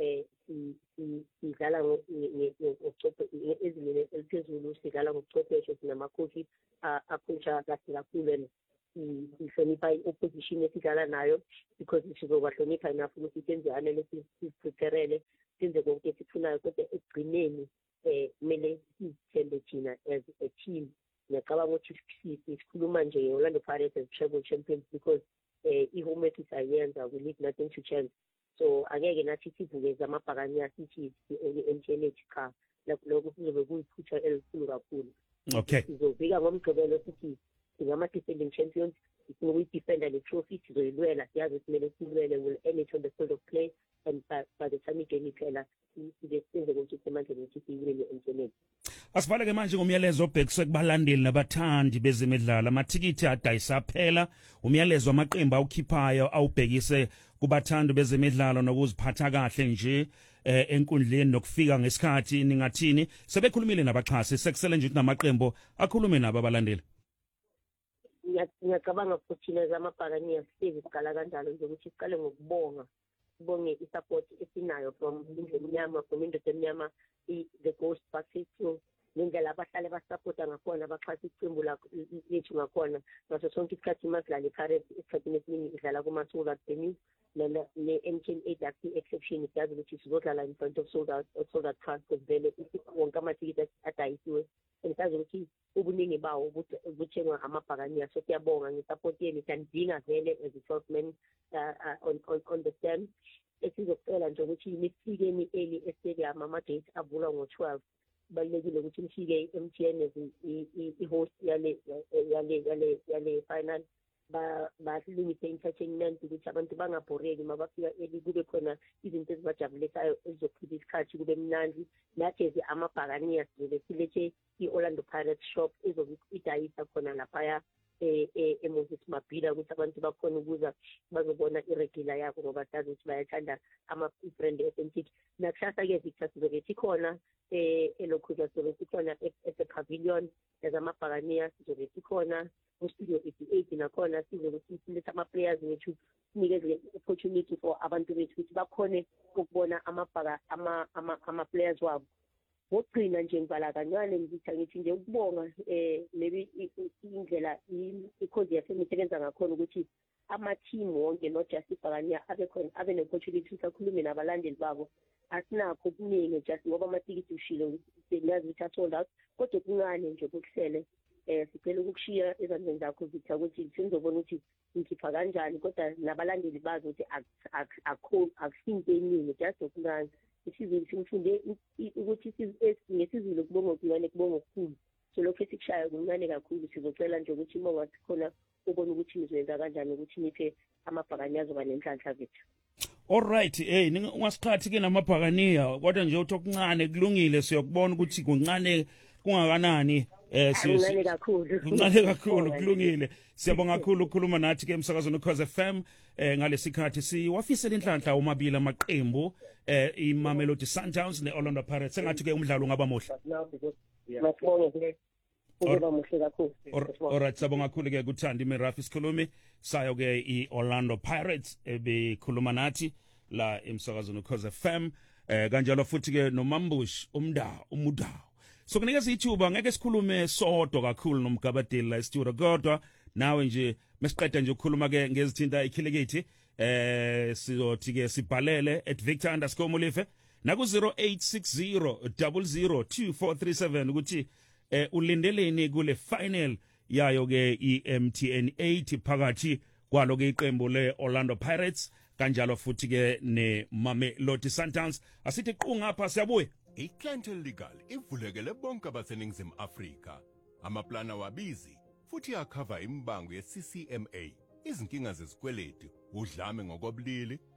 sidlala ngokuchwepheshe ezimene eliphezulu, sidlala ngokuchwepheshe sinamacoach aphusha kakhulu sihlonipha i-opposition esidlala nayo because sizobahlonipha enough ukuthi senzane siprepare senze konke esifunayo kodwa ekugcineni kumele sithembe thina as a team. Ngiyacabanga ukuthi sikhuluma nje Orlando Pirates as treble champions because i-homework isayenza, we leave nothing to chance. So angeke nathi sivukeze amabhakani asithi MTN cha lokho kuzobe kuyiphutha elikhulu kakhulu. Okay. Sizobika ngomgqibelo sithi singama-defending champions, sifuna ukuyidefenda le trophy, sizoyilwela, siyazi kumele silwele, will end it on the field of play, and by the time igame iphela senze ukuthi semandleni ukuthi siyiwine emhlabeni. Asivaleke manje ngomyalezo obhekise kubalandeli nabathandi bezemidlalo. Amathikithi adayisa phela, umyalezo wamaqembu awukhiphayo awubhekise kubathandi bezemidlalo nokuziphatha kahle nje enkundleni nokufika ngesikhathi. Ningathini sebekhulumile nabaxhasi, sekusele nje ukuthi namaqembu akhulume nabo abalandeli? Ngiyacabanga ukuthi thina zamabhakani siqala kanjalo nje ukuthi siqale ngokubonga, sibonge i-support esinayo from indlu emnyama, from indoda emnyama, the ghost basithu ngendlela abahlale basupporta ngakhona, baxhasa iqembu lethu ngakhona ngaso sonke isikhathi masidlala iPirates. Esikhathini esiningi idlala kuma-sold out venues ne-MTN 8 exception siyazi ukuthi sizodlala in front of sold out crowd because vele wonke amatikiti adayisiwe and sazi ukuthi ubuningi bawo buthengwa amabhakani. So siyabonga nge-support yenu, siyandinga vele as a 12-man on the stand. Esizocela nje ukuthi nifikeni early estadium, ama-gate avulwa ngo-12. Balekile ukuthi nifike MTN i-host yale final basilungise entertainment ukuthi abantu bangabhoreki mabafika early, kube khona izinto ezibajabulisayo ezizochitha isikhathi, kube mnandi. Nathi ezi amabhakani sizobe silethe i-Orlando Pirates shop ezobe idayisa khona laphaya eMoses Mabhida ukuthi abantu bakhona ukuza bazobona iregular yakho ngoba sazi ukuthi bayathanda ama-brand authentic. Nakusasa-ke Victor sizobe sikhona eLokhuza, sizobe sikhona at the pavilion ezamabhakaniya, sizobe sikhona ku-Studio 88 nakhona sizobe siletha ama-players bethu, sinikeze opportunity for abantu bethu ukuthi bakhone ukubona ama-players wabo. Ngokugcina nje ngibala kancane ngithi nje ukubonga maybe indlela i-cause FM isebenza ngakhona ukuthi ama-team wonke not just ibhakaniya abe ne-opportunity sakhulume nabalandeli babo. Asinakho okuningi just ngoba amatikiti ushilo siyazi ukuthi asold out, kodwa kuncane nje kuhlele. Sicela ukukushiya ezandleni zakho Victor ukuthi sizobona ukuthi ngikhipha kanjani, kodwa nabalandeli bazi ukuthi akusinto eningi just okuncane. Isizulu simfunde ukuthi ngesizulu kubonga okuncane kubonga okukhulu. So lokho esikushaya kuncane kakhulu. Sizocela nje ukuthi uma wasikhona ubona ukuthi nizoyenza kanjani ukuthi niphe amabhakani azoba nenhlanhla bethu. Alright, ungasikhathi ke namabhakaniya kodwa nje uthi okuncane kulungile, siyokubona ukuthi kuncane kungakanani. Kuncane kakhulu. Kuncane kakhulu kulungile. Siyabonga kakhulu ukukhuluma nathi ke emsakazweni Ukhoze FM ngalesikhathi siwafisela inhlanhla omabili amaqembu iMamelodi Sundowns neOrlando Pirates. Sengathi ke umdlalo ungaba muhle. Alright, sabonga kakhulu ke kuthandi Merafi sikhulumi sayo ke iOrlando Pirates ebekhuluma nathi la emsakazweni Ukhoze FM kanjalo futhi ke noMambush umudawo. So kunikeza ithuba ngeke sikhulume sodwa kakhulu nomgabadeli la estudio, kodwa nawe nje mesiqeda nje ukukhuluma ke ngezithinta ikhilikithi sizothi ke sibhalele @Victor_Molefe naku 0860002437 ukuthi ulindeleni kule final yayo ke iMTN 8 phakathi kwalo ke iqembu leOrlando Pirates kanjalo futhi ke neMamelodi Sundowns. Asithi qungapha siyabuya. iClientele Legal ivulekele bonke abaseningizimu Afrika. Amaplana wabizi futhi akhava imbango ye-CCMA, izinkinga zezikweleti, udlame ngokobulili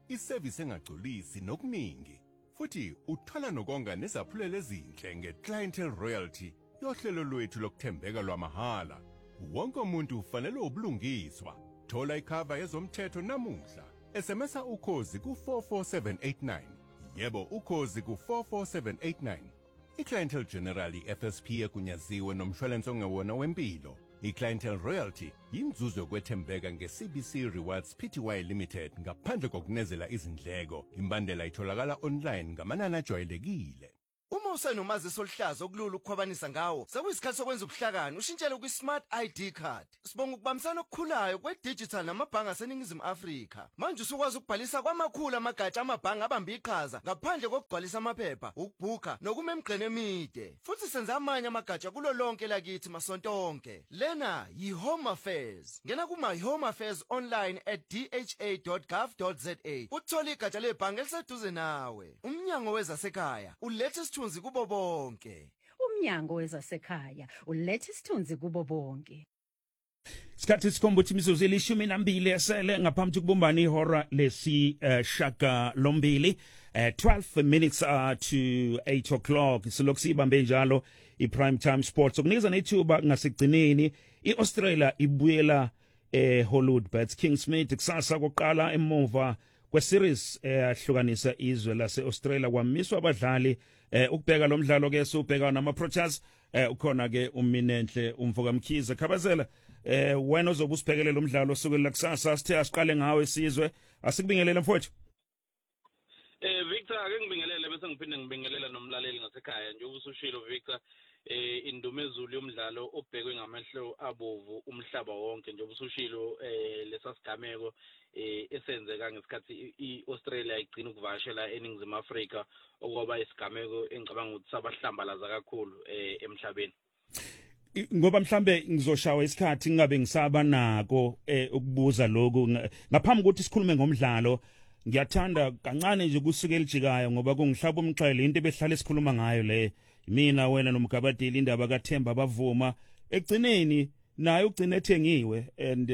iservice engagculisi nokuningi. Futhi uthola nokonga nezaphulelo ezinhle nge-Clientele Royalty yohlelo lwethu lokuthembeka lwamahala. Wonke umuntu ufanele ubulungiswa. Thola ikhava yezomthetho namuhla. SMS ukhozi ku44789. Yebo ukhozi ku44789. I-Clientele General FSP egunyaziwe nomshwalense ongewona wempilo. I-Clientele Royalty yinzuzo yokwethembeka nge-CBC Rewards Pty Limited ngaphandle kokunezela izindleko. Imbandela itholakala online ngamanani ajwayelekile. Uma usenomazisi oluhlaza okulula ukukhwabanisa ngawo, sekuyisikhathi sokwenza ubuhlakani ushintshele kwi-Smart ID card. Sibonga ukubambisana okukhulayo kwe-digital namabhanga aseNingizimu Afrika. Manje usukwazi ukubhalisa kwamakhulu amagatsha amabhanga abambe iqhaza ngaphandle kokugcwalisa amaphepha, ukubhuka nokuma emigqeni emide. Futhi senza amanye amagatsha kulo lonke lakithi masonto onke. Lena yi-Home Affairs. Ngena kuma Home Affairs online at dha.gov.za. Uthola igatsha lebhanga eliseduze nawe. Umnyango wezasekhaya ulethe isithunzi kubo bonke. Umnyango wezasekhaya ulethe isithunzi kubo bonke. Isikhathi sikhomba ukuthi imizuzu elishumi nambili esele ngaphambi kokubumbana ihora lesi shaka lombili 12 minutes to 8 o'clock silokhu sibambe njalo i-prime time sports okunikeza nethuba ngasekugcineni i-Australia ibuyela Hollywood Bets King Smith kusasa koqala emuva kweseries ehlukanisa izwe lase-Australia kwamiswa abadlali ukubheka lo mdlalo ke sobheka nama-Proteas ukhona ke uminenhle umvuka Mkhize Khabazela wena ozobe usibhekelela umdlalo osukela kusasa sithe asiqale ngawe isizwe asikubingelele mfowethu. Victor ake ngibingelele bese ngiphinde ngibingelela nomlaleli ngasekhaya nje ubusushilo Victor indumezulu yomdlalo obhekwe ngamehlo abovu umhlaba wonke nje ubusushilo lesasigameko esenzeka ngesikhathi iAustralia igcina ukuvashela eNingizimu Afrika okwaba isigameko engicabanga ukuthi sabahlambalaza kakhulu emhlabeni. Ngoba mhlambe ngizoshawa isikhathi ngingabe ngisaba nako ukubuza lokho ngaphambi kokuthi sikhulume ngomdlalo ngiyathanda kancane nje kusuke elijikayo ngoba kungihlaba umxhele into ebehlala esikhuluma ngayo le mina wena nomgabadeli indaba kaThemba bavuma egcineni naye ugcina ethengiwe and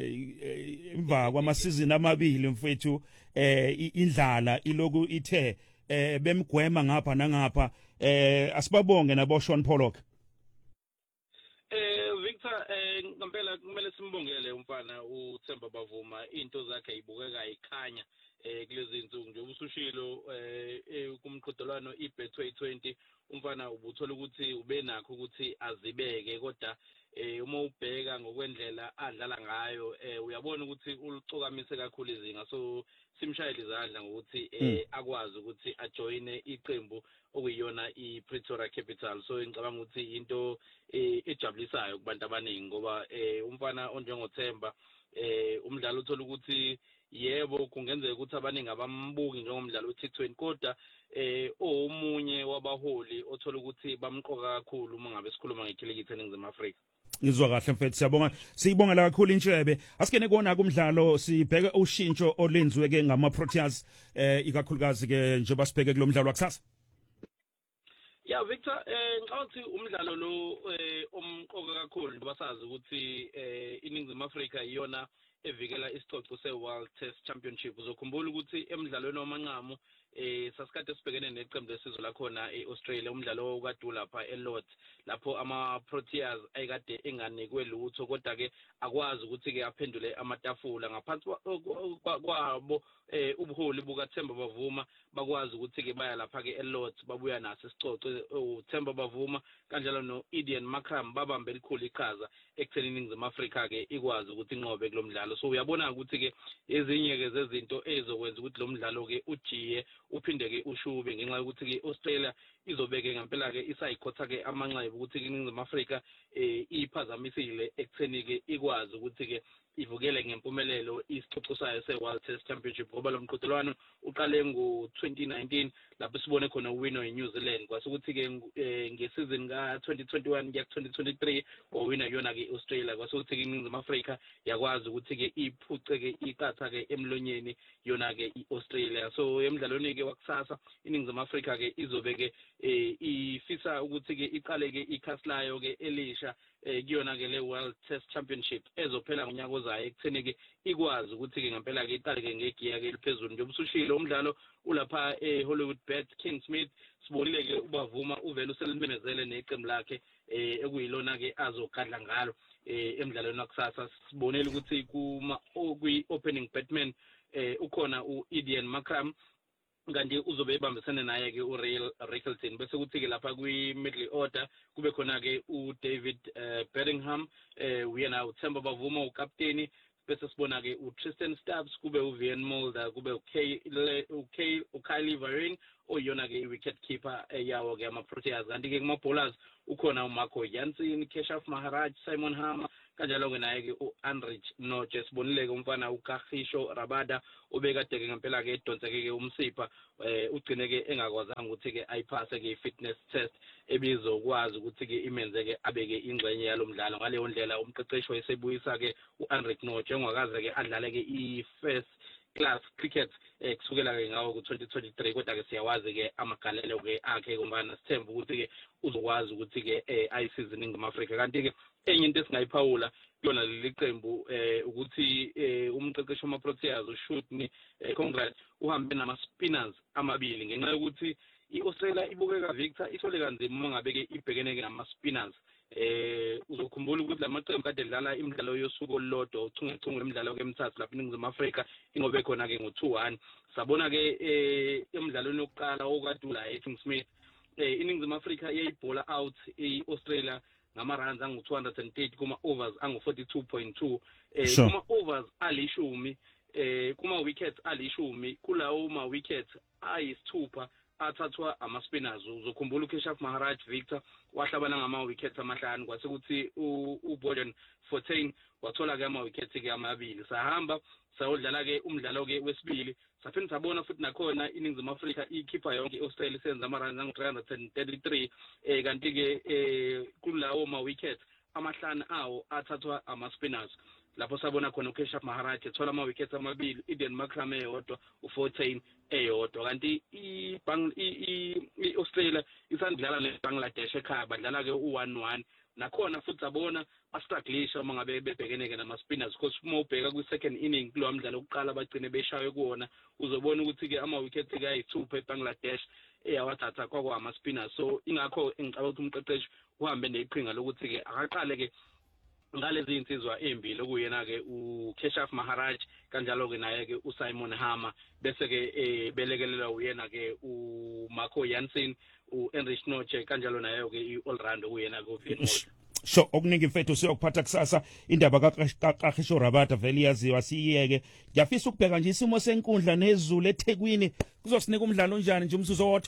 imva kwamasizini amabili mfethu indlala iloku ithe bemgwema ngapha nangapha asibabonge nabo Sean Pollock. Victor ngempela kumele simbongele umfana uThemba bavuma into zakhe ibukeka ikhanya kulezi insuku nje usushilo kumqhudelwano iBetway 20 umfana ubuthola ukuthi ube nakho ukuthi azibeke kodwa uma ubheka ngokwendlela adlala ngayo uyabona ukuthi ulicokamise kakhulu izinga so simshayele izandla ngokuthi akwazi ukuthi ajoine iqembu okuyiyona iPretoria Capital so ngicabanga ukuthi into ejabulisayo kubantu abaningi ngoba umfana onjengoThemba umdlalo uthola ukuthi yebo kungenzeka ukuthi abaningi abambuki njengomdlalo weT20 kodwa omunye wabaholi othola ukuthi bamqoka kakhulu uma ngabe sikhuluma ngekhilikithi eNingizimu Afrika. Ngizwa kahle mfethu siyibongela kakhulu intshebe asikene kona kumdlalo sibheke ushintsho olenziwe ke ngama-Proteas ikakhulukazi ke njengoba sibheke kulomdlalo wakusasa. Yeah Victor ngicabanga ukuthi umdlalo lo omqoka kakhulu ngoba sazi ukuthi iNingizimu Afrika iyona evikela isicoco se-World Test Championship uzokhumbula ukuthi emidlalweni wamanqamu sasikade sibhekene neqembu lesizwe lakhona eAustralia umdlalo okade lapha eLords lapho ama-Proteas ayikade enganikwe lutho kodwa ke akwazi ukuthi ke aphendule amatafula ngaphansi kwabo ubuholi bukaThemba bavuma bakwazi ukuthi ke baya lapha ke eLords babuya naso isicoco uThemba bavuma kanjalo noEdian Makram babambe elikhulu iqhaza ekutheni iNingizimu Afrika ke ikwazi ukuthi inqobe kulomdlalo so uyabona ukuthi ke ezinye ke zezinto ezokwenza ukuthi lo mdlalo ke ujiye uphinde ke ushube ngenxa yokuthi ke Australia izobeke ngempela ke isayikhotha ke amanxeba ukuthi iNingizimu Afrika iphazamisile ekutheni ke ikwazi ukuthi ke ivukele ngempumelelo isicoco sayo se-World Test Championship ngoba lo mqhudelwano uqale ngo-2019 lapho sibone khona uwinner eNew Zealand kwasukuthi ke ngesizini ka-2021 kuya ku-2023 owina yona ke Australia kwasukuthi ke iNingizimu Afrika yakwazi ukuthi ke iphuce ke iqatha ke emlonyeni yona ke iAustralia so emidlalweni ke wakusasa iNingizimu Afrika ke izobe ke ifisa ukuthi ke iqale ke ikhasi layo ke elisha kuyona ke le World Test Championship ezophela ngonyaka ozayo ekutheni ke ikwazi ukuthi ke ngempela ke iqale ke ngegiya ke liphezulu nje ubusushilo umdlalo ulapha eHollywood Bet King Smith sibonile ke ubavuma uvela uselimemezele neqembu lakhe ekuyilona ke azogadla ngalo emidlalweni wakusasa sibonile ukuthi kwi opening batsman ukhona uEdian Markram kanti uzobe ebambisene naye ke uReal Rickleton bese kuthi ke lapha kwi middle order kube khona ke uDavid Bellingham uyena uThemba Bavuma ukapteni bese sibona ke uTristan Stubbs kube uVian Mulder kube uKyle Varane oyona ke wicket keeper yawo ke ama-Proteas kanti ke kuma-bowlers ukhona uMarco Jansen, Keshav Maharaj, Simon Harmer kanjalo ke naye ke uAnrich Noche sibonile ke umfana uKagisho Rabada obekade ke ngempela ke edonseke ke umsipha ugcine ke engakwazanga ukuthi ke ayiphase ke fitness test ebizokwazi ukuthi ke imenze ke abeke ingxenye yalomdlalo ngaleyo ndlela umqeqeshi wayesebuyisa ke uAnrich Noche ongakaze ke adlale ke i-first class cricket kusukela ke ngawo ku2023 kodwa ke siyawazi ke amagalelo ke akhe kumbana sithemba ukuthi ke uzokwazi ukuthi ke ayisize iNingizimu Afrika kanti ke enye into esingayiphawula kuyona leli qembu ukuthi umqeqeshi wama-Proteas uShutni Conrad uhambe nama-spinners amabili ngenxa yokuthi iAustralia ibukeka Victor isole kanzima uma ngabe ke ibhekene ke nama-spinners uzokhumbula ukuthi lamaqembu kade dlala imidlalo yosuku olulodwa uchungechunge emidlalo ke emithathu lapha eNingizimu Afrika ingobe khona ke ngo2-1 sabona ke emidlalweni yokuqala okadula King Smith iNingizimu Afrika iyayibhola out iAustralia ngama-runs angu-230 kuma-overs angu-42.2 kuma-overs alishumi kuma-wickets alishumi kulawo ma-wickets ayisithupha athathwa ama-spinners uzokhumbula uKeshav Maharaj Victor wahlabana ngama-wickets amahlanu kwase kuthi uBojan Fortuin wathola ke ama-wickets ke amabili sahamba sayodlala ke umdlalo ke wesibili saphinde sabona futhi nakhona iNingizimu Afrika ikhipha yonke iAustralia isenza ama-runs angu-333 kanti ke kulawo ma-wickets amahlanu awo athathwa ama-spinners lapho sabona khona uKeshav Maharaj ethola ama-wickets amabili Eden Markram eyodwa u14 eyodwa kanti iAustralia isandlala neBangladesh ekhaya badlala ke u1-1 nakhona futhi sabona bastruglisha uma ngabe bebhekene ke nama-spinners because uma ubheka kwi-second inning kulowa mdlalo wokuqala bagcine beshawe kuwona uzobona ukuthi ke ama-wickets ke ayithupha eBangladesh eyawathatha kwama-spinners so ingakho ngicabanga ukuthi umqeqeshi uhambe neqhinga lokuthi ke akaqale ke ngalezi insizwa embili okuyena ke uKeshav Maharaj kanjalo ke naye ke uSimon Harmer bese ke belekelela uyena ke uMarco Jansen uAnrich Noche kanjalo naye ke iall round uyena ke uVian Sho okuningi mfethu siyokuphatha kusasa indaba kaKagisho Rabada vele yaziwa siyeke ngiyafisa ukubheka nje isimo senkundla nezulu eThekwini kuzosinika umdlalo njani nje umsuzo wodwa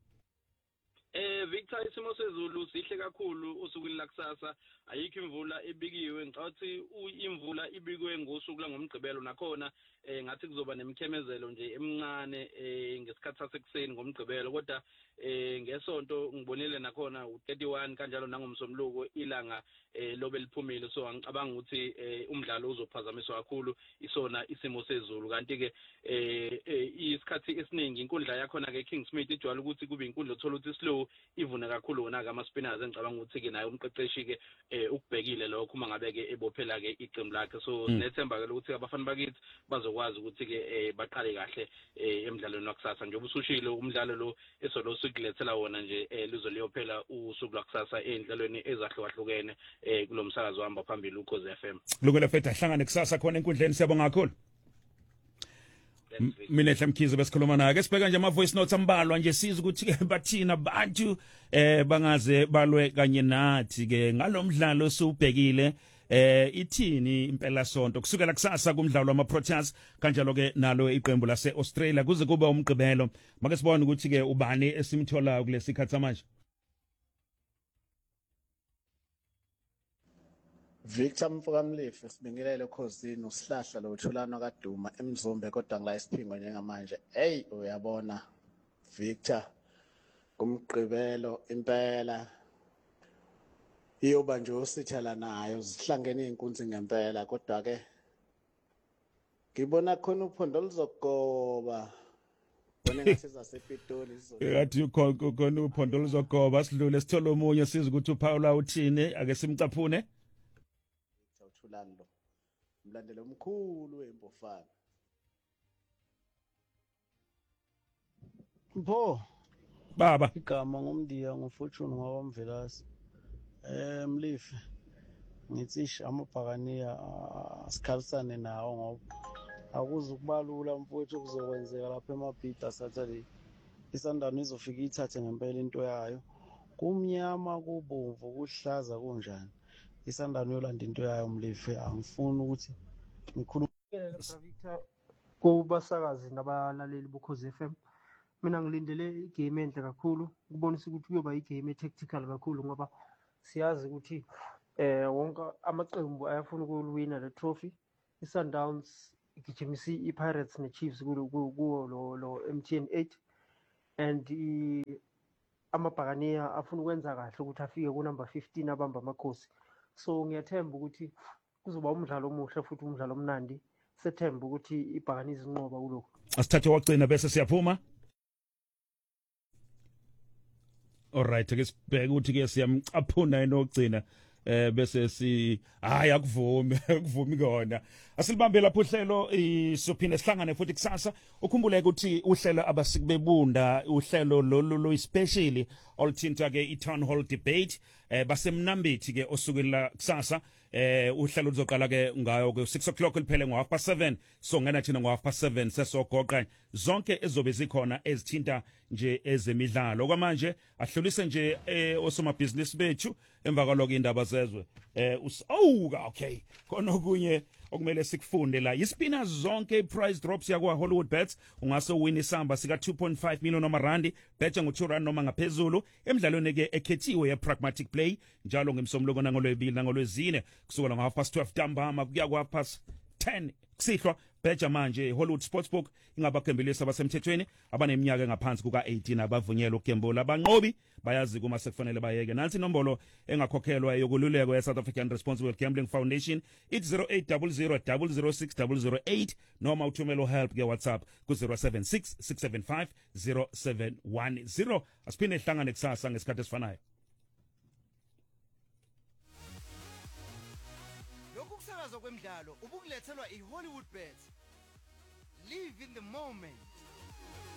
Victor isimo sezulu sihle kakhulu usukwini lakusasa ayikho imvula ebikiwe ngicathi imvula ibikwe ngosuku langomgqibelo nakhona ngathi kuzoba nemkhemezelo nje emncane ngesikhathi sasekuseni ngomgqibelo kodwa ngesonto ngibonile nakhona u31 kanjalo nangomsomluko ilanga lobe liphumile so angicabanga ukuthi umdlalo uzophazamiswa kakhulu isona isimo sezulu kanti ke isikhathi esiningi inkundla yakhona ke King Smith ijwayele ukuthi kube inkundla othola ukuthi slow ivune kakhulu wona ke ama-spinners engicabanga ukuthi ke naye umqeqeshi ke ukubhekile lokho uma ngabe ke ebophela ke iqembu lakhe so sinethemba ke ukuthi abafana bakithi bazokwazi ukuthi ke baqale kahle emidlalweni wakusasa njengoba usushile umdlalo lo esolo sikulethela wona nje lizoliyophela usuku lakusasa endlalweni ezahlukahlukene kulomsakazo ohamba phambili uKhozi FM Lukule fethu ahlangane kusasa khona enkundleni siyabonga kakhulu mina eHlamkhize besikhuluma naye ke sibheka nje ama voice notes ambalwa nje siza ukuthi ke bathina abantu bangaze balwe kanye nathi ke ngalomdlalo sobhekile ithini impela sonto kusukela kusasa kumdlalo wama-Proteas kanjalo ke nalo iqembu lase-Australia kuze kube umgqibelo make sibone ukuthi ke ubani esimtholayo kulesikhathi samanje Victor Mfokamlife sibingelele ekhosini usihlahla lo Thulano kaDuma eMzumbe kodwa ngila isiphingo njengamanje hey uyabona Victor kumgqibelo impela iyoba nje usithala nayo zihlangene inkunzi ngempela kodwa ke ngibona khona uphondo lizogoba bona ngaseza sePitoli ngathi khona uphondo luzogoba sidlule sithola omunye siza ukuthi uPaula uthini ake simcaphune uthulani lo umlandeli omkhulu weMpofana Mpho baba igama ngomndiya ngofortune ngwabamvelasi Mlife ngithi amabhakaniya asikhalisane nawo ngoba akuze ukubalula mfowethu kuzokwenzeka lapha eMabhida Saturday isandano izofika ithathe ngempela into yayo kumnyama kubomvu kuhlaza kunjani isandano yolanda into yayo Mlife angifuni ukuthi ngikhulume Victor kubasakazi nabalaleli bokhozi FM mina ngilindele igame enhle kakhulu kubonisa ukuthi kuyoba igame tactical kakhulu ngoba siyazi ukuthi wonke amaqembu ayafuna ukuwina le trophy iSundowns igijimisi iPirates neChiefs kuwo lo MTN 8 and amabhakaniya afuna ukwenza kahle ukuthi afike ku number 15 abamba amakhosi so ngiyathemba ukuthi kuzoba umdlalo omuhle futhi umdlalo omnandi sethemba ukuthi ibhakaniya izinqoba kuloko asithathe wagcina bese siyaphuma alright ke sibheke ukuthi ke siyamcaphuna enogcina bese si hayi akuvumi kona asilibambe lapho uhlelo sophinde sihlangane futhi kusasa ukhumbule ukuthi uhlelo abasikubebunda uhlelo lo especially olthinta ke i-town hall debate basemnambithi ke osukela kusasa uhlelo luzoqala ke ngayo ke 6 o'clock liphele ngo7 so ngena thina ngo7 sesogoqa zonke ezobe zikhona ezithinta nje ezemidlalo kwamanje ahlulise nje osomabhizinisi bethu emva kwaloko indaba zezwe okay khona okunye okumele sikufunde la ispina zonke price drops yakwa Hollywood Bets ungase uwin isamba sika 2.5 million amarandi bethe ngo2 rand noma ngaphezulu emidlalweni ke ekhethiwe ye pragmatic play njalo ngemsomloko nangolwebili nangolwezine kusukela ngo12 ntambama kuya kwa10 kusihlwa beja manje Hollywood Sportsbook ingabakembelisa abasemthethweni abaneminyaka engaphansi kuka18 abavunyelwa ukugembula abanqobi bayazi kuma sekufanele bayeke nansi inombolo engakhokhelwa yokululeko ye-South African Responsible Gambling Foundation it's 0800006008 noma uthumela help ke WhatsApp ku 0766750710 asiphinde hlangane kusasa ngesikhathi esifanayo Kwemidlalo ubukulethelwa iHollywood Bets. Live in the moment.